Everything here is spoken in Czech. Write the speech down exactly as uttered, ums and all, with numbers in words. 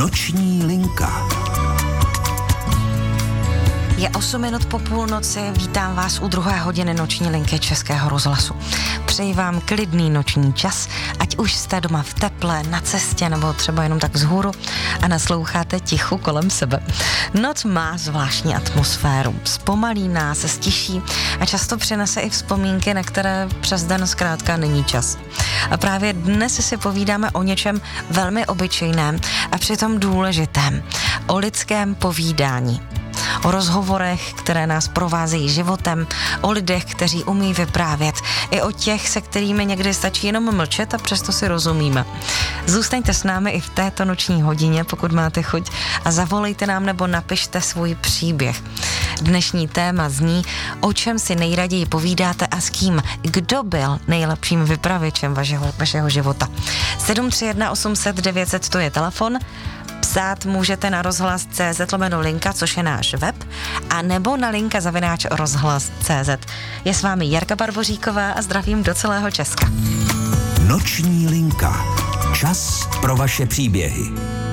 Noční linka. Je osm minut po půlnoci, vítám vás u druhé hodiny noční linky Českého rozhlasu. Přeji vám klidný noční čas, ať už jste doma v teple, na cestě nebo třeba jenom tak vzhůru a nasloucháte tichu kolem sebe. Noc má zvláštní atmosféru, zpomalí nás, se stiší a často přinese i vzpomínky, na které přes den zkrátka není čas. A právě dnes si povídáme o něčem velmi obyčejném a přitom důležitém, o lidském povídání. O rozhovorech, které nás provázejí životem, o lidech, kteří umí vyprávět, i o těch, se kterými někdy stačí jenom mlčet a přesto si rozumíme. Zůstaňte s námi i v této noční hodině, pokud máte chuť, a zavolejte nám nebo napište svůj příběh. Dnešní téma zní, o čem si nejraději povídáte a s kým, kdo byl nejlepším vypravěčem vašeho, vašeho života. sedm tři jedna osm set devět set, to je telefon. Psát můžete na rozhlas tečka cé zet lomeno linka, což je náš web, a nebo na linka zavináč rozhlas tečka cé zet. Je s vámi Jarka Barboříková a zdravím do celého Česka. Noční linka. Čas pro vaše příběhy.